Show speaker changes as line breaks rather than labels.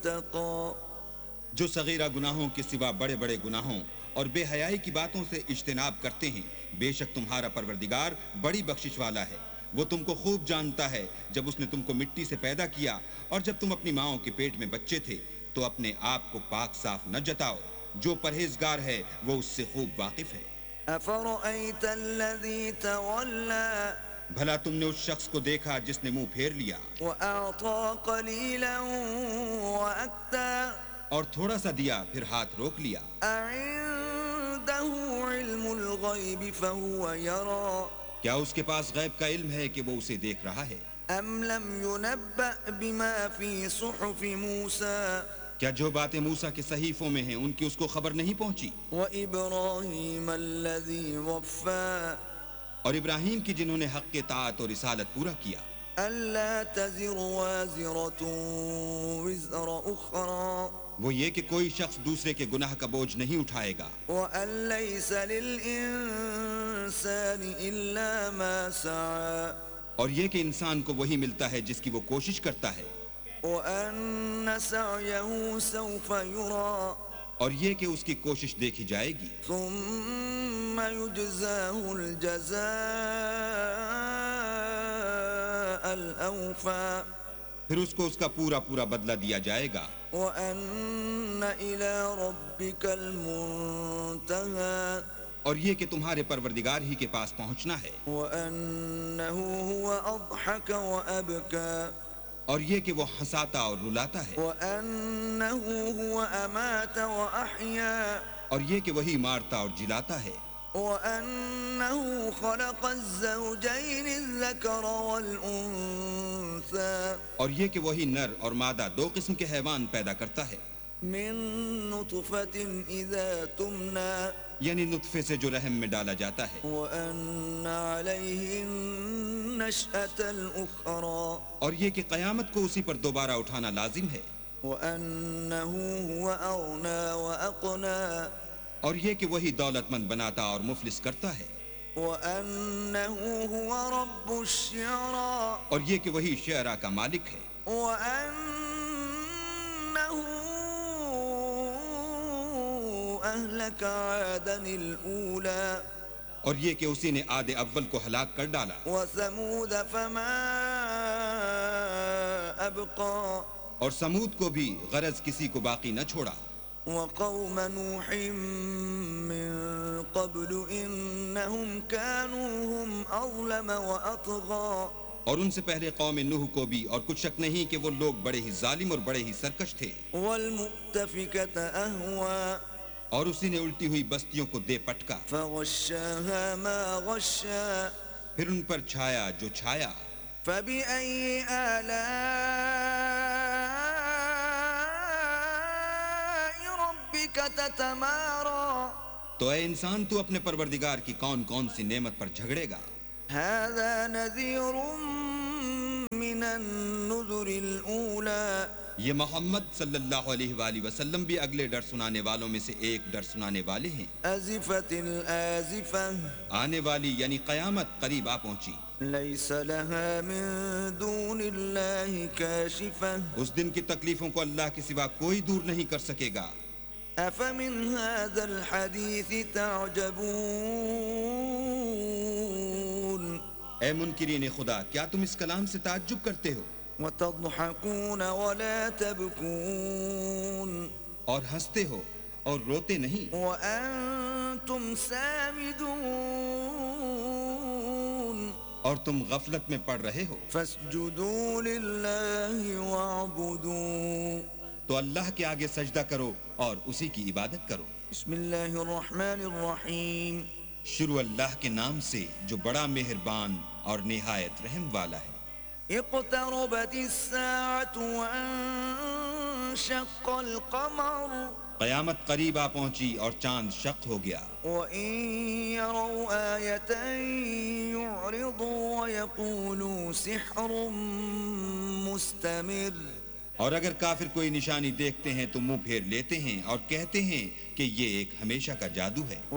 واتقى
جو صغیرہ گناہوں کے سوا بڑے بڑے گناہوں اور بے حیائی کی باتوں سے اجتناب کرتے ہیں، بے شک تمہارا پروردگار بڑی بخشش والا ہے۔ وہ تم کو خوب جانتا ہے جب اس نے تم کو مٹی سے پیدا کیا اور جب تم اپنی ماؤں کے پیٹ میں بچے تھے، تو اپنے آپ کو پاک صاف نہ جتاؤ، جو پرہیزگار ہے وہ اس سے خوب واقف ہے۔
أفرأيت الذي تولى
بھلا تم نے اس شخص کو دیکھا جس نے منہ پھیر لیا
وأعطى قليلا وأكدى
اور تھوڑا سا دیا پھر ہاتھ روک لیا؟
أعنده علم الغيب فهو يرى
کیا اس کے پاس غیب کا علم ہے کہ وہ اسے دیکھ رہا ہے؟
أم لم ينبأ بما في صحف موسى
کیا جو باتیں موسیٰ کے صحیفوں میں ہیں ان کی اس کو خبر نہیں پہنچی؟
وإبراهيم الذي وفى
اور ابراہیم کی جنہوں نے حق اطاعت اور رسالت پورا کیا،
ألا تزر وازرة وزر أخرى
وہ یہ کہ کوئی شخص دوسرے کے گناہ کا بوجھ نہیں اٹھائے گا،
وأن ليس للإنسان إلا ما سعى
اور یہ کہ انسان کو وہی ملتا ہے جس کی وہ کوشش کرتا ہے،
وأن سعيه سوف يرى
اور یہ کہ اس کی کوشش دیکھی جائے گی،
ثم يجزاه الجزاء الأوفى
پھر اس کو اس کا پورا پورا بدلہ دیا جائے گا،
وأن إلى ربك المنتهى
اور یہ کہ تمہارے پروردگار ہی کے پاس پہنچنا ہے،
وأنه هو أضحك وأبكى
اور یہ کہ وہ ہنساتا اور رلاتا ہے،
وأنه هو أمات وأحيا
اور یہ کہ وہی مارتا اور جلاتا ہے،
وأنه خلق الزوجين الذكر والأنثى
اور یہ کہ وہی نر اور مادہ دو قسم کے حیوان پیدا کرتا ہے،
من نطفة إذا تمنى
یعنی نطفے سے جو رحم میں ڈالا جاتا ہے،
وأن عليه النشأة الأخرى
اور یہ کہ قیامت کو اسی پر دوبارہ اٹھانا لازم ہے،
وأنه هو أغنى وأقنى
اور یہ کہ وہی دولت مند بناتا اور مفلس کرتا ہے،
وأنه هو رب الشعرى
اور یہ کہ وہی شعرا کا مالک ہے،
وأنه أهلك عادا الأولى
اور یہ کہ اسی نے عاد اول کو ہلاک کر ڈالا،
وثمود فما أبقى
اور سمود کو بھی غرض کسی کو باقی نہ چھوڑا،
وقوم نوح من قبل إنهم كانوا هم أظلم وأطغى
اور ان سے پہلے قوم نوح کو بھی، اور کچھ شک نہیں کہ وہ لوگ بڑے ہی ظالم اور بڑے ہی سرکش تھے،
والمؤتفكة أهوى
اور اسی نے الٹی ہوئی بستیوں کو دے پٹکا،
فغشاها ما غشا
پھر ان پر چھایا جو چھایا،
فبأي آلاء ربك تتمارى
تو اے انسان تو اپنے پروردگار کی کون کون سی نعمت پر جھگڑے گا؟
هذا نذير من النذر الأولى
یہ محمد صلی اللہ علیہ وآلہ وسلم بھی اگلے ڈر سنانے والوں میں سے ایک ڈر سنانے والے ہیں۔
أزفت الآزفة
آنے والی یعنی قیامت قریب آ پہنچی،
ليس لها من دون الله كاشفة
اس دن کی تکلیفوں کو اللہ کے سوا کوئی دور نہیں کر سکے گا۔
أفمن هذا الحديث تعجبون
اے منکرین خدا، کیا تم اس کلام سے تعجب کرتے ہو
وتضحكون ولا تبكون
اور ہنستے ہو اور روتے نہیں،
وأنتم سامدون
اور تم غفلت میں پڑ رہے ہو؟
فاسجدوا لله واعبدوا
تو اللہ کے آگے سجدہ کرو اور اسی کی عبادت کرو۔
بسم الله الرحمن الرحيم
شروع اللہ کے نام سے جو بڑا مہربان اور نہایت رحم والا ہے۔
اقتربت الساعة وانشق القمر
قیامت قریب آ پہنچی اور چاند شق ہو گیا،
وإن يروا آية يعرضوا ويقولوا سحر مستمر
اور اگر کافر کوئی نشانی دیکھتے ہیں تو منہ پھیر لیتے ہیں اور کہتے ہیں کہ یہ ایک ہمیشہ کا جادو ہے۔